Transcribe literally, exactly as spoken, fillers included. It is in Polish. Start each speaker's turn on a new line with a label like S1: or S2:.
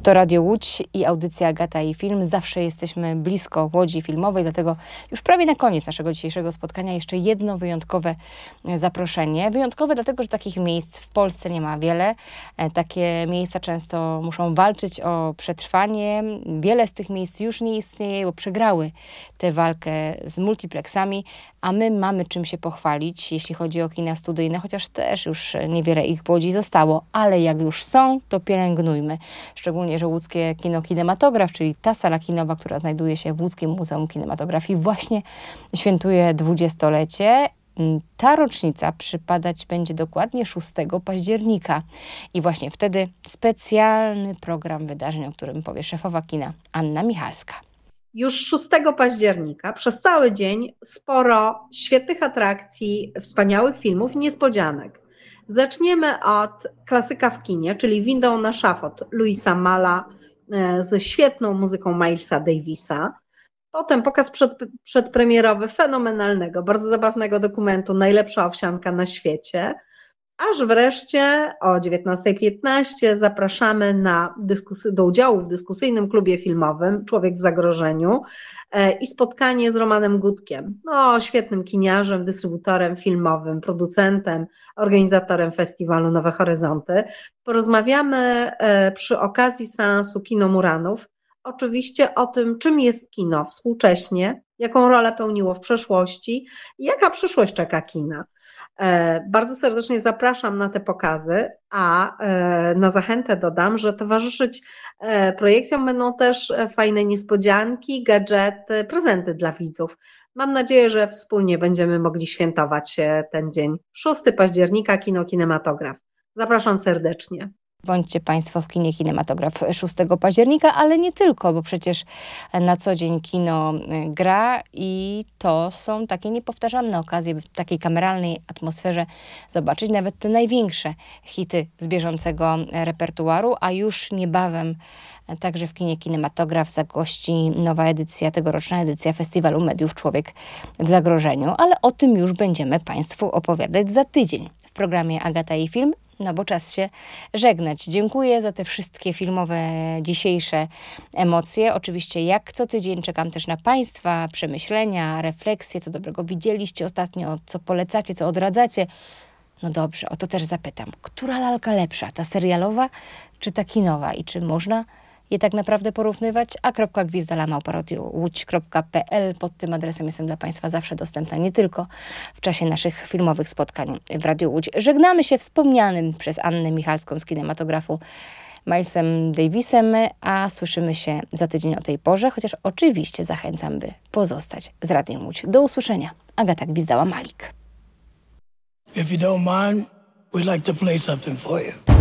S1: To Radio Łódź i audycja Agata i Film. Zawsze jesteśmy blisko Łodzi Filmowej, dlatego już prawie na koniec naszego dzisiejszego spotkania jeszcze jedno wyjątkowe zaproszenie. Wyjątkowe dlatego, że takich miejsc w Polsce nie ma wiele. Takie miejsca często muszą walczyć o przetrwanie. Wiele z tych miejsc już nie istnieje, bo przegrały tę walkę z multiplexami, a my mamy czym się pochwalić, jeśli chodzi o kina studyjne, chociaż też już niewiele ich w Łodzi zostało, ale jak już są, to pielęgnujmy. Szczególnie, że łódzkie kino Kinematograf, czyli ta sala kinowa, która znajduje się w Łódzkim Muzeum Kinematografii, właśnie świętuje dwudziestolecie. Ta rocznica przypadać będzie dokładnie szóstego października. I właśnie wtedy specjalny program wydarzeń, o którym powie szefowa kina Anna Michalska.
S2: Już szóstego października przez cały dzień sporo świetnych atrakcji, wspaniałych filmów i niespodzianek. Zaczniemy od klasyka w kinie, czyli Windą na szafot Louisa Malla ze świetną muzyką Milesa Davisa. Potem pokaz przed, przedpremierowy fenomenalnego, bardzo zabawnego dokumentu Najlepsza owsianka na świecie. Aż wreszcie o dziewiętnasta piętnaście zapraszamy na dyskusy, do udziału w dyskusyjnym klubie filmowym Człowiek w zagrożeniu i spotkanie z Romanem Gutkiem, no, świetnym kiniarzem, dystrybutorem filmowym, producentem, organizatorem festiwalu Nowe Horyzonty. Porozmawiamy przy okazji seansu Kino Muranów oczywiście o tym, czym jest kino współcześnie, jaką rolę pełniło w przeszłości i jaka przyszłość czeka kina. Bardzo serdecznie zapraszam na te pokazy, a na zachętę dodam, że towarzyszyć projekcjom będą też fajne niespodzianki, gadżety, prezenty dla widzów. Mam nadzieję, że wspólnie będziemy mogli świętować ten dzień. szóstego października, Kino Kinematograf. Zapraszam serdecznie.
S1: Bądźcie Państwo w kinie Kinematograf szóstego października, ale nie tylko, bo przecież na co dzień kino gra i to są takie niepowtarzalne okazje, by w takiej kameralnej atmosferze zobaczyć nawet te największe hity z bieżącego repertuaru, a już niebawem także w kinie Kinematograf zagości nowa edycja, tegoroczna edycja Festiwalu Mediów Człowiek w zagrożeniu, ale o tym już będziemy Państwu opowiadać za tydzień w programie Agata i Film. No bo czas się żegnać. Dziękuję za te wszystkie filmowe dzisiejsze emocje. Oczywiście jak co tydzień czekam też na Państwa przemyślenia, refleksje, co dobrego widzieliście ostatnio, co polecacie, co odradzacie. No dobrze, o to też zapytam. Która lalka lepsza, ta serialowa czy ta kinowa? I czy można je tak naprawdę porównywać? a gwizdala małpa radio łódź kropka pe el. Pod tym adresem jestem dla Państwa zawsze dostępna, nie tylko w czasie naszych filmowych spotkań w Radiu Łódź. Żegnamy się wspomnianym przez Annę Michalską z Kinematografu Milesem Davisem, a słyszymy się za tydzień o tej porze, chociaż oczywiście zachęcam, by pozostać z Radiem Łódź. Do usłyszenia. Agata Gwizdała-Malik.
S3: If you don't mind, we'd like to play something for you.